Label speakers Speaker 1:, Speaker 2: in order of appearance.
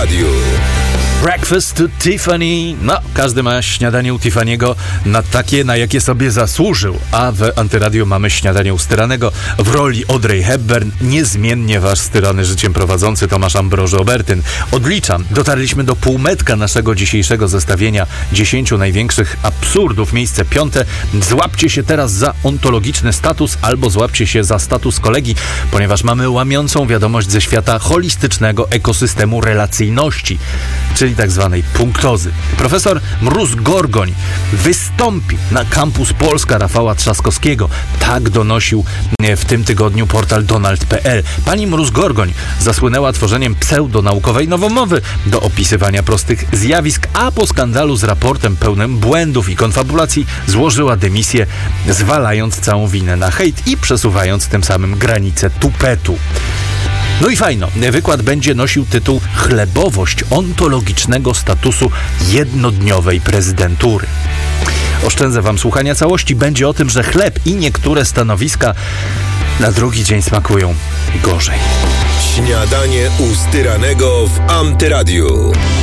Speaker 1: Antyradiu.
Speaker 2: Breakfast to Tiffany. No, każdy ma śniadanie u Tiffany'ego na takie, na jakie sobie zasłużył. A w Antyradiu mamy śniadanie usteranego w roli Audrey Hepburn. Niezmiennie wasz styrany życiem prowadzący Tomasz Ambroży Obertyn. Odliczam. Dotarliśmy do półmetka naszego dzisiejszego zestawienia 10 największych absurdów. Miejsce 5. Złapcie się teraz za ontologiczny status albo złapcie się za status kolegi, ponieważ mamy łamiącą wiadomość ze świata holistycznego ekosystemu relacyjności, czyli tak zwanej punktozy. Profesor Mróz-Gorgoń wystąpi na Campus Polska Rafała Trzaskowskiego. Tak donosił w tym tygodniu portal Donald.pl. Pani Mróz-Gorgoń zasłynęła tworzeniem pseudonaukowej nowomowy do opisywania prostych zjawisk, a po skandalu z raportem pełnym błędów i konfabulacji złożyła dymisję, zwalając całą winę na hejt i przesuwając tym samym granice tupetu. No i fajno, wykład będzie nosił tytuł Chlebowość ontologicznego statusu jednodniowej prezydentury. Oszczędzę wam słuchania całości. Będzie o tym, że chleb i niektóre stanowiska na drugi dzień smakują gorzej.
Speaker 1: Śniadanie u styranego w Antyradiu.